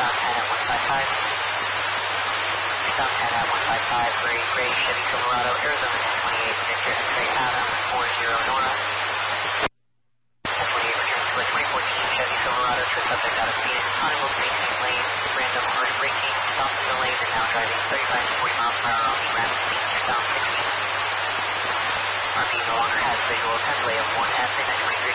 South 10 at 155. South 10 at 155 for a gray Chevy Silverado, Arizona 1028, Victor X-ray Adam 40 Nora. 1028 returns to a 2014 Chevy Silverado to a subject out of Phoenix, Huntington Mason Lane, random hard braking, stopped in the lane and now driving 35 to 40 miles per hour on the ramp speed 2016. RP no longer has visual assembly of 1F in 23